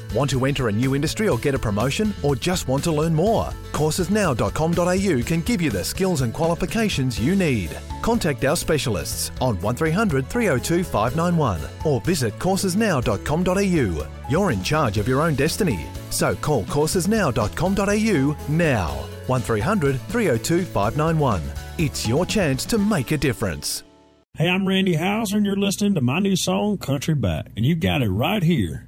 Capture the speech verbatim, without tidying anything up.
Want to enter a new industry or get a promotion, or just want to learn more? courses now dot com dot a u can give you the skills and qualifications you need. Contact our specialists on one three hundred, three oh two, five nine one or visit courses now dot com dot a u. You're in charge of your own destiny, so call courses now dot com dot a u now. one three hundred, three oh two, five nine one. It's your chance to make a difference. Hey, I'm Randy Houser, and you're listening to my new song, Country Back, and you got it right here